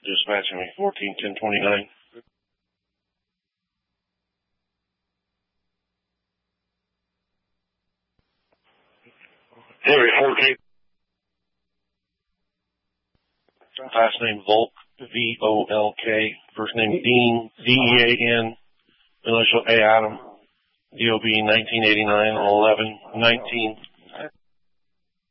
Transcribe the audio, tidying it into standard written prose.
dispatching me 14-10-29. Henry 14. Last name Volk, V-O-L-K. First name Dean, D-E-A-N. Initial A. Adam, DOB 1989-11-19.